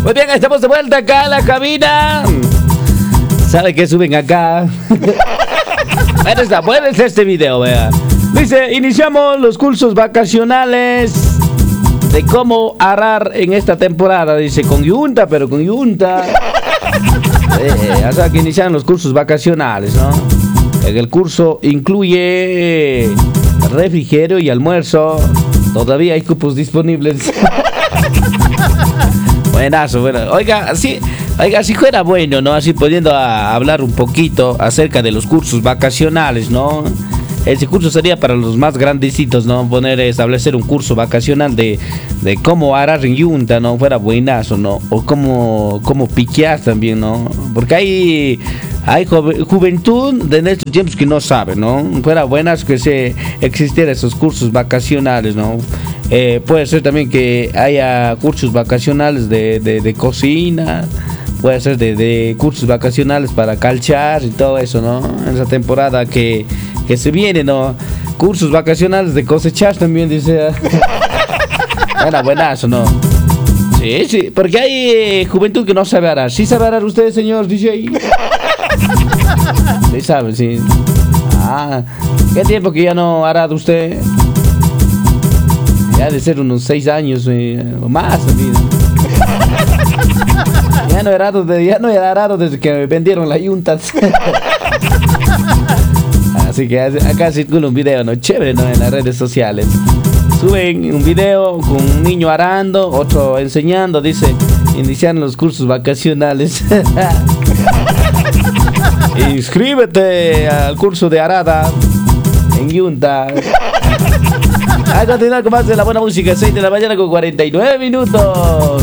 Muy bien, estamos de vuelta acá en la cabina. ¿Sabe qué suben acá? Bueno, está bueno este video, vea. Dice, iniciamos los cursos vacacionales de cómo arar en esta temporada. Dice, con yunta, pero con yunta. O sea, que inician los cursos vacacionales, ¿no? El curso incluye refrigerio y almuerzo. Todavía hay cupos disponibles. Buenazo, bueno. Oiga, si fuera bueno, ¿no? Así pudiendo hablar un poquito acerca de los cursos vacacionales, ¿no? Ese curso sería para los más grandecitos, ¿no? Establecer un curso vacacional de cómo arar en yunta, ¿no? Fuera buenazo, ¿no? O cómo piquear también, ¿no? Porque hay juventud de estos tiempos que no sabe, ¿no? Fuera buenas que existieran esos cursos vacacionales, ¿no? Puede ser también que haya cursos vacacionales de cocina. Puede ser de cursos vacacionales para calchar y todo eso, ¿no? En esa temporada que se viene, ¿no? Cursos vacacionales de cosechar también, dice. Era buenazo, ¿no? Sí, porque hay juventud que no sabe arar. ¿Sí sabe arar usted, señor DJ? Sí sabe, sí. ¿Qué tiempo que ya no ha arado usted? Ya de ser unos 6 años o más también. Ya no he arado desde que vendieron las yuntas. Así que acá circula un video, ¿no? Chévere, ¿no? En las redes sociales. Suben un video con un niño arando, otro enseñando, dice, inician los cursos vacacionales. Inscríbete al curso de arada en yunta. A continuar con más de la buena música, 6 de la mañana con 49 minutos.